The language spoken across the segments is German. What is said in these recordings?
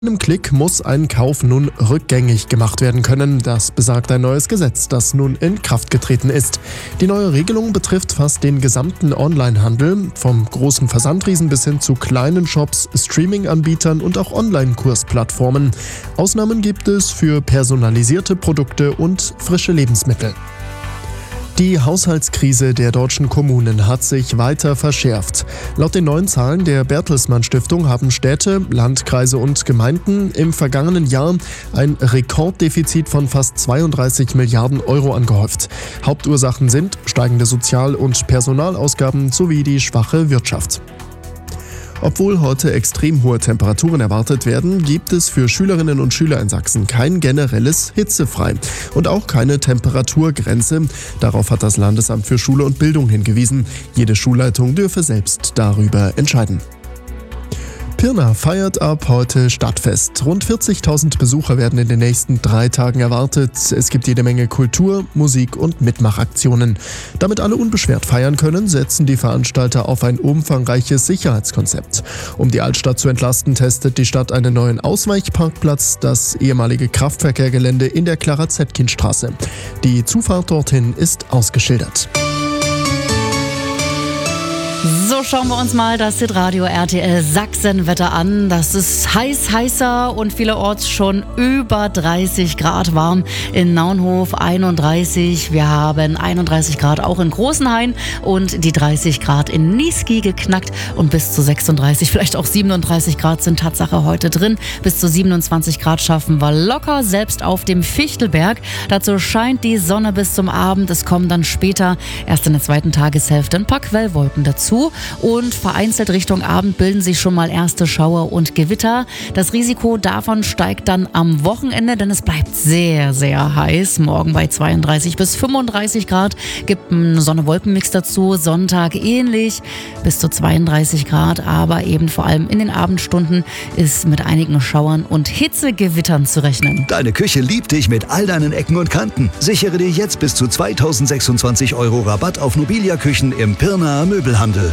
Mit einem Klick muss ein Kauf nun rückgängig gemacht werden können. Das besagt ein neues Gesetz, das nun in Kraft getreten ist. Die neue Regelung betrifft fast den gesamten Onlinehandel, vom großen Versandriesen bis hin zu kleinen Shops, Streaming-Anbietern und auch Online-Kursplattformen. Ausnahmen gibt es für personalisierte Produkte und frische Lebensmittel. Die Haushaltskrise der deutschen Kommunen hat sich weiter verschärft. Laut den neuen Zahlen der Bertelsmann Stiftung haben Städte, Landkreise und Gemeinden im vergangenen Jahr ein Rekorddefizit von fast 32 Milliarden Euro angehäuft. Hauptursachen sind steigende Sozial- und Personalausgaben sowie die schwache Wirtschaft. Obwohl heute extrem hohe Temperaturen erwartet werden, gibt es für Schülerinnen und Schüler in Sachsen kein generelles Hitzefrei und auch keine Temperaturgrenze. Darauf hat das Landesamt für Schule und Bildung hingewiesen. Jede Schulleitung dürfe selbst darüber entscheiden. Pirna feiert ab heute Stadtfest. Rund 40.000 Besucher werden in den nächsten 3 Tagen erwartet. Es gibt jede Menge Kultur, Musik und Mitmachaktionen. Damit alle unbeschwert feiern können, setzen die Veranstalter auf ein umfangreiches Sicherheitskonzept. Um die Altstadt zu entlasten, testet die Stadt einen neuen Ausweichparkplatz, das ehemalige Kraftverkehrgelände in der Clara-Zetkin-Straße. Die Zufahrt dorthin ist ausgeschildert. So, schauen wir uns mal das Hitradio RTL Sachsen-Wetter an. Das ist heißer und vielerorts schon über 30 Grad warm. In Naunhof 31. Wir haben 31 Grad auch in Großenhain und die 30 Grad in Niesky geknackt und bis zu 36, vielleicht auch 37 Grad sind Tatsache heute drin. Bis zu 27 Grad schaffen wir locker, selbst auf dem Fichtelberg. Dazu scheint die Sonne bis zum Abend. Es kommen dann später, erst in der zweiten Tageshälfte, ein paar Quellwolken dazu. Und vereinzelt Richtung Abend bilden sich schon mal erste Schauer und Gewitter. Das Risiko davon steigt dann am Wochenende, denn es bleibt sehr, sehr heiß. Morgen bei 32 bis 35 Grad, gibt einen Sonne-Wolken-Mix dazu. Sonntag ähnlich, bis zu 32 Grad, aber eben vor allem in den Abendstunden ist mit einigen Schauern und Hitzegewittern zu rechnen. Deine Küche liebt dich mit all deinen Ecken und Kanten. Sichere dir jetzt bis zu 2.026 € Rabatt auf Mobilia-Küchen im Pirnaer Möbelhandel.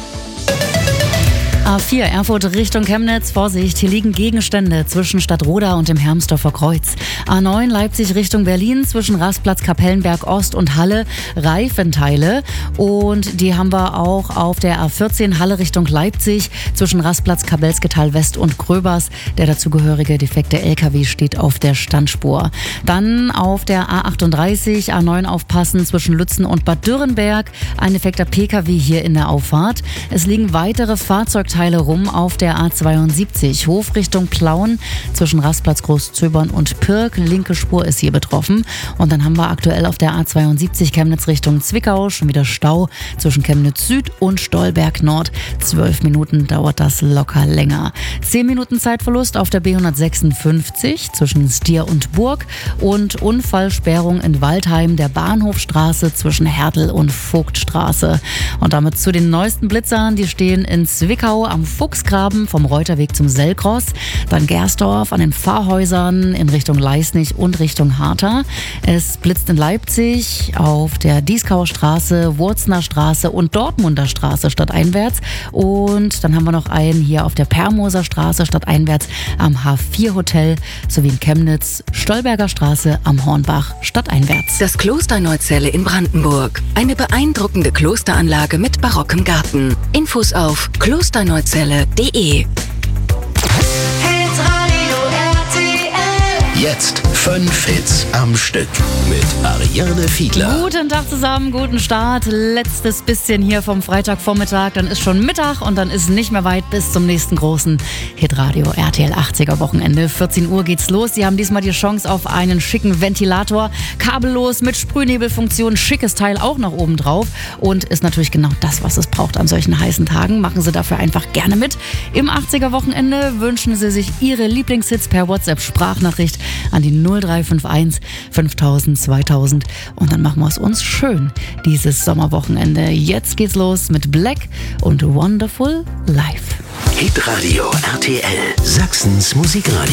A4 Erfurt Richtung Chemnitz, Vorsicht, hier liegen Gegenstände zwischen Stadtroda und dem Hermsdorfer Kreuz. A9 Leipzig Richtung Berlin, zwischen Rastplatz Kapellenberg Ost und Halle, Reifenteile. Und die haben wir auch auf der A14 Halle Richtung Leipzig, zwischen Rastplatz Kabelsketal West und Gröbers. Der dazugehörige defekte LKW steht auf der Standspur. Dann auf der A38, A9 aufpassen, zwischen Lützen und Bad Dürrenberg. Ein defekter PKW hier in der Auffahrt. Es liegen weitere Fahrzeugteile rum auf der A72, Hof Richtung Plauen, zwischen Rastplatz Großzöbern und Pirk. Linke Spur ist hier betroffen. Und dann haben wir aktuell auf der A72 Chemnitz Richtung Zwickau schon wieder Stau zwischen Chemnitz Süd und Stolberg Nord. 12 Minuten dauert das locker länger. 10 Minuten Zeitverlust auf der B156 zwischen Stier und Burg und Unfallsperrung in Waldheim der Bahnhofstraße zwischen Hertel und Vogtstraße. Und damit zu den neuesten Blitzern, die stehen in Zwickau am Fuchsgraben vom Reuterweg zum Sellkross, dann Gersdorf an den Pfarrhäusern in Richtung Leisnig und Richtung Harter. Es blitzt in Leipzig auf der Dieskauer Straße, Wurzner Straße und Dortmunder Straße stadteinwärts. Und dann haben wir noch einen hier auf der Permoser Straße stadteinwärts am H4 Hotel sowie in Chemnitz, Stolberger Straße am Hornbach stadteinwärts. Das Kloster Neuzelle in Brandenburg. Eine beeindruckende Klosteranlage mit barockem Garten. Infos auf klosterneuzelle.de. Jetzt 5 Hits am Stück mit Ariane Fiedler. Guten Tag zusammen, guten Start. Letztes bisschen hier vom Freitagvormittag. Dann ist schon Mittag und dann ist nicht mehr weit bis zum nächsten großen Hitradio RTL 80er Wochenende. 14 Uhr geht's los. Sie haben diesmal die Chance auf einen schicken Ventilator. Kabellos mit Sprühnebelfunktion. Schickes Teil auch noch oben drauf. Und ist natürlich genau das, was es braucht an solchen heißen Tagen. Machen Sie dafür einfach gerne mit. Im 80er Wochenende wünschen Sie sich Ihre Lieblingshits per WhatsApp-Sprachnachricht an die 0351 5000 2000 und dann machen wir es uns schön dieses Sommerwochenende. Jetzt geht's los mit Black und Wonderful Life. Hitradio RTL, Sachsens Musikradio.